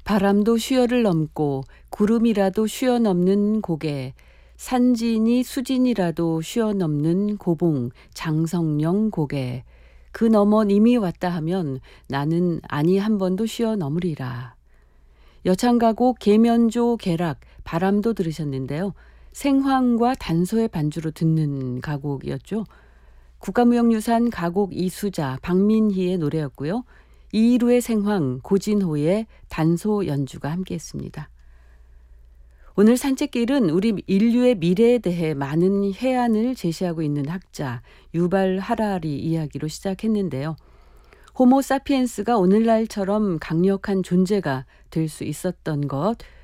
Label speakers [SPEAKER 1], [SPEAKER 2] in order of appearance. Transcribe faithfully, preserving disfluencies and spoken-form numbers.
[SPEAKER 1] 바람도 수여를 넘고 구름이라도 쉬어 넘는 고개, 산진이 수진이라도 쉬어 넘는 고봉 장성령 고개, 그 너먼 이미 왔다 하면 나는 아니 한 번도 쉬어 넘으리라. 여창가곡 계면조 계락 바람도 들으셨는데요. 생황과 단소의 반주로 듣는 가곡이었죠. 국가무형유산 가곡 이수자 박민희의 노래였고요. 이루의 생황 고진호의 단소 연주가 함께했습니다. 오늘 산책길은 우리 인류의 미래에 대해 많은 해안을 제시하고 있는 학자 유발 하라리 이야기로 시작했는데요. 호모 사피엔스가 오늘날처럼 강력한 존재가 될 수 있었던 것,